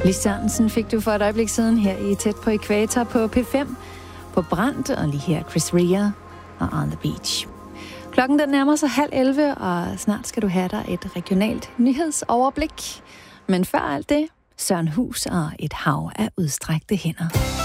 Lis Sørensen fik du for et øjeblik siden her i Tæt på Ækvator på P5. På Brandt, og lige her Chris Rea og On the Beach. Klokken den nærmer sig 10:30, og snart skal du have dig et regionalt nyhedsoverblik. Men før alt det, Søren Hus og et hav af udstrakte hænder.